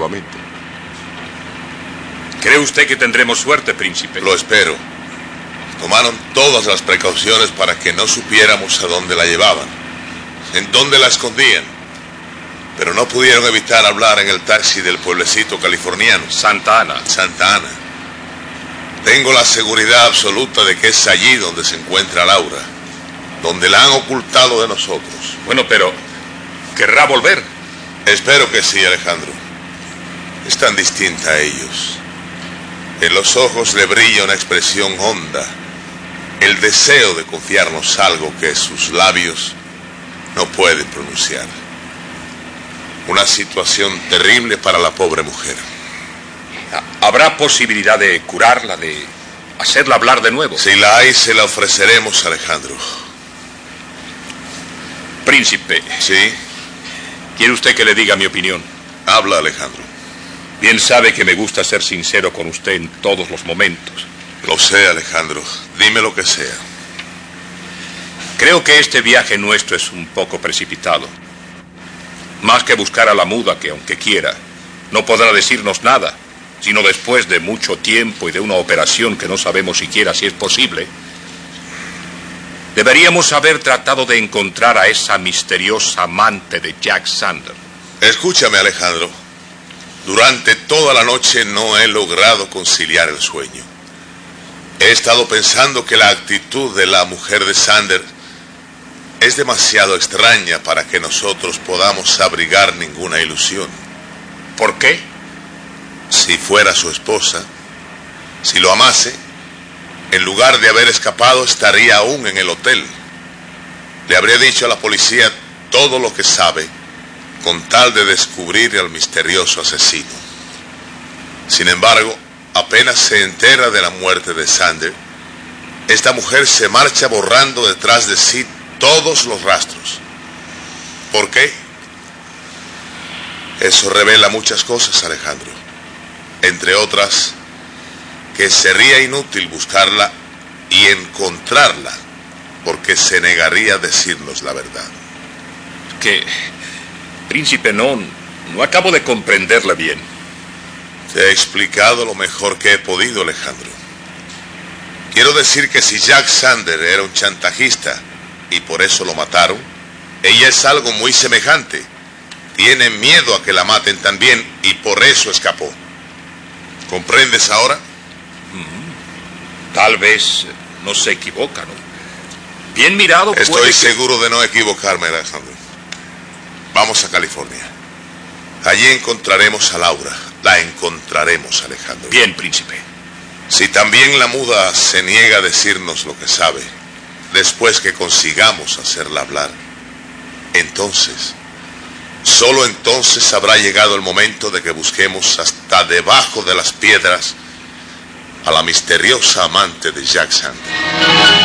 nuevamente. ¿Cree usted que tendremos suerte, príncipe? Lo espero. Tomaron todas las precauciones para que no supiéramos a dónde la llevaban, en dónde la escondían, pero no pudieron evitar hablar en el taxi del pueblecito californiano. Santa Ana. Santa Ana. Tengo la seguridad absoluta de que es allí donde se encuentra Laura, donde la han ocultado de nosotros. Bueno, pero ¿querrá volver? Espero que sí, Alejandro. Es tan distinta a ellos. En los ojos le brilla una expresión honda, el deseo de confiarnos algo que sus labios no pueden pronunciar. Una situación terrible para la pobre mujer. ¿Habrá posibilidad de curarla, de hacerla hablar de nuevo? Si la hay, se la ofreceremos, Alejandro. Príncipe. ¿Sí? ¿Quiere usted que le diga mi opinión? Habla, Alejandro. Bien sabe que me gusta ser sincero con usted en todos los momentos. Lo sé, Alejandro. Dime lo que sea. Creo que este viaje nuestro es un poco precipitado. Más que buscar a la muda, que aunque quiera, no podrá decirnos nada, sino después de mucho tiempo y de una operación que no sabemos siquiera si es posible. Deberíamos haber tratado de encontrar a esa misteriosa amante de Jack Sander. Escúchame, Alejandro. Durante toda la noche no he logrado conciliar el sueño. He estado pensando que la actitud de la mujer de Sander es demasiado extraña para que nosotros podamos abrigar ninguna ilusión. ¿Por qué? Si fuera su esposa, si lo amase, en lugar de haber escapado estaría aún en el hotel. Le habría dicho a la policía todo lo que sabe con tal de descubrir al misterioso asesino. Sin embargo, apenas se entera de la muerte de Sander, esta mujer se marcha borrando detrás de sí todos los rastros. ¿Por qué? Eso revela muchas cosas, Alejandro. Entre otras, que sería inútil buscarla y encontrarla, porque se negaría a decirnos la verdad. Príncipe, no acabo de comprenderla bien. Te he explicado lo mejor que he podido, Alejandro. Quiero decir que si Jack Sander era un chantajista y por eso lo mataron, ella es algo muy semejante. Tiene miedo a que la maten también y por eso escapó. ¿Comprendes ahora? Tal vez no se equivoca, ¿no? Bien mirado. Estoy seguro de no equivocarme, Alejandro. Vamos a California. Allí encontraremos a Laura. La encontraremos, Alejandro. Bien, príncipe. Si también la muda se niega a decirnos lo que sabe, después que consigamos hacerla hablar, entonces, solo entonces habrá llegado el momento de que busquemos hasta debajo de las piedras a la misteriosa amante de Jack Sander.